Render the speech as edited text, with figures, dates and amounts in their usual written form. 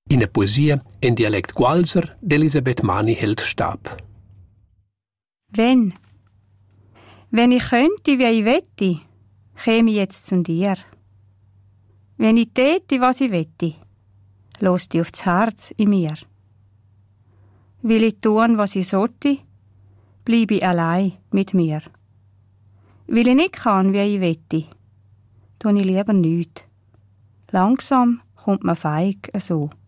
In der Poesie in Dialekt Gualser d'Elisabeth Mani hält Stab. Wenn ich könnte, wie ich wette, käme ich jetzt zu dir. Wenn ich täte, was ich wette, los dich aufs Herz in mir. Will ich tun, was ich sollte, bleibe ich allein mit mir. Will ich nicht kann, wie ich wette, tue ich lieber nichts. Langsam kommt man feig so.